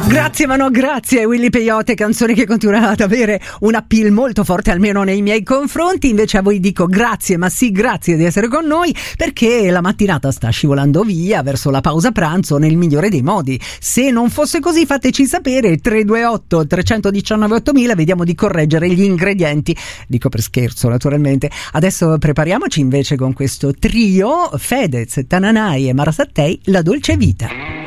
Grazie ma no grazie, Willy Peyote, canzone che continua ad avere un appeal molto forte almeno nei miei confronti. Invece a voi dico grazie, ma sì grazie di essere con noi, perché la mattinata sta scivolando via verso la pausa pranzo nel migliore dei modi. Se non fosse così fateci sapere, 328 319 8000, vediamo di correggere gli ingredienti, dico per scherzo naturalmente. Adesso prepariamoci invece con questo trio, Fedez, Tananai e Mara Sattei, La Dolce Vita.